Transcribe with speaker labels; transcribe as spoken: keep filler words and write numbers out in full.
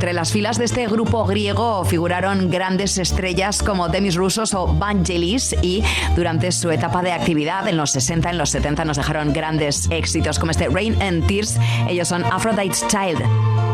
Speaker 1: Entre las filas de este grupo griego figuraron grandes estrellas como Demis Roussos o Vangelis, y durante su etapa de actividad en los sesenta, en los setenta nos dejaron grandes éxitos como este Rain and Tears. Ellos son Aphrodite's Child.